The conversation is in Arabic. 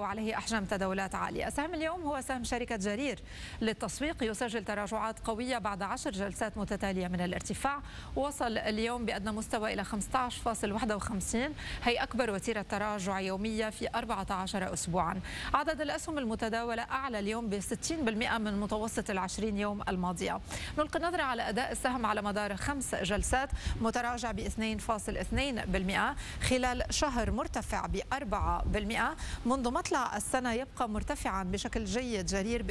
وعليه أحجام تداولات عالية. سهم اليوم هو سهم شركة جرير للتسويق، يسجل تراجعات قوية بعد 10 جلسات متتالية من الارتفاع، وصل اليوم بأدنى مستوى إلى 15.51، هي أكبر وتيرة تراجع يومية في 14 أسبوعا. عدد الأسهم المتداولة أعلى اليوم ب 60% من متوسط ال20 يوم الماضية. نلقي نظرة على أداء السهم على مدار 5 جلسات، متراجع ب 2.2%، خلال شهر مرتفع ب 4%، منذ مطلع السنة يبقى مرتفعا بشكل جيد. جرير